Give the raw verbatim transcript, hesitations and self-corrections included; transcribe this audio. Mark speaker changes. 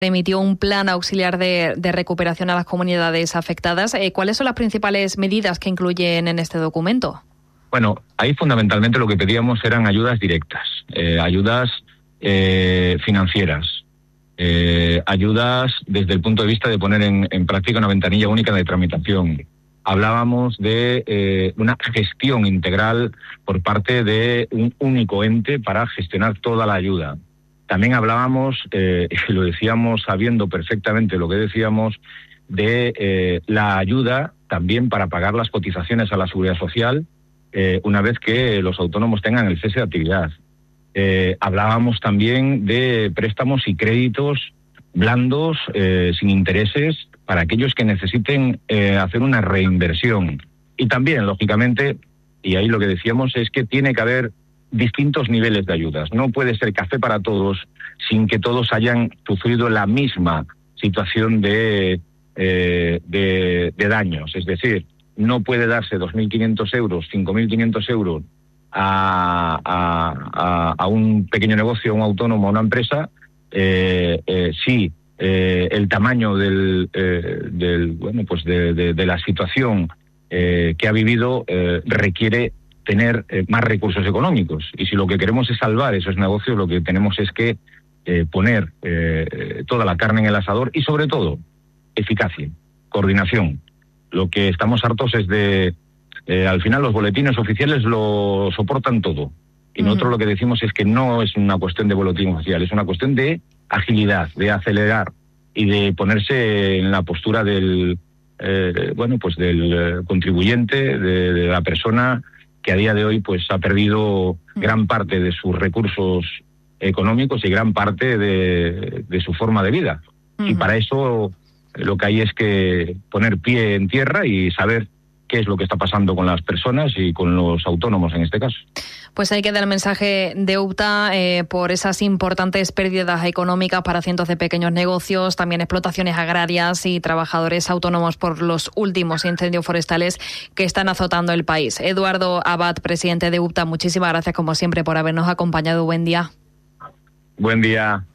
Speaker 1: emitió un plan auxiliar de, de recuperación a las comunidades afectadas. Eh, ¿Cuáles son las principales medidas que incluyen en este documento?
Speaker 2: Bueno, ahí fundamentalmente lo que pedíamos eran ayudas directas, eh, ayudas eh, financieras, eh, ayudas desde el punto de vista de poner en, en práctica una ventanilla única de tramitación. Hablábamos de eh, una gestión integral por parte de un único ente para gestionar toda la ayuda. También hablábamos, eh, y lo decíamos sabiendo perfectamente lo que decíamos, de eh, la ayuda también para pagar las cotizaciones a la Seguridad Social eh, una vez que los autónomos tengan el cese de actividad. Eh, hablábamos también de préstamos y créditos blandos, eh, sin intereses, para aquellos que necesiten eh, hacer una reinversión. Y también, lógicamente, y ahí lo que decíamos es que tiene que haber distintos niveles de ayudas. No puede ser café para todos sin que todos hayan sufrido la misma situación de, eh, de, de daños. Es decir, no puede darse dos mil quinientos euros, cinco mil quinientos euros a, a, a, a un pequeño negocio, a un autónomo, a una empresa, eh, eh, si eh, el tamaño del, eh, del bueno, pues de, de, de la situación eh, que ha vivido eh, requiere tener eh, más recursos económicos. Y si lo que queremos es salvar esos negocios, lo que tenemos es que eh, poner eh, toda la carne en el asador y, sobre todo, eficacia, coordinación. Lo que estamos hartos es de... Eh, al final los boletines oficiales lo soportan todo. Y nosotros uh-huh. lo que decimos es que no es una cuestión de boletín oficial, es una cuestión de agilidad, de acelerar y de ponerse en la postura del, eh, bueno, pues del eh, contribuyente, de, de la persona que a día de hoy pues ha perdido gran parte de sus recursos económicos y gran parte de, de su forma de vida. Uh-huh. Y para eso lo que hay es que poner pie en tierra y saber qué es lo que está pasando con las personas y con los autónomos en este caso.
Speaker 1: Pues ahí queda el mensaje de UPTA eh, por esas importantes pérdidas económicas para cientos de pequeños negocios, también explotaciones agrarias y trabajadores autónomos por los últimos incendios forestales que están azotando el país. Eduardo Abad, presidente de UPTA, muchísimas gracias como siempre por habernos acompañado. Buen día.
Speaker 2: Buen día.